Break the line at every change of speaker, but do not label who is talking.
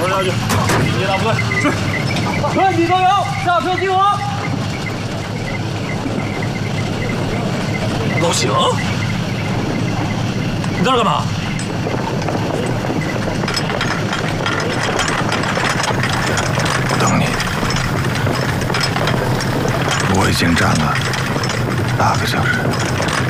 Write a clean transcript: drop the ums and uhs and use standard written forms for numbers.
我上去，接大部队，去，全体加油，下车集合。老邢，你在这干嘛？
等你。我已经站了8个小时。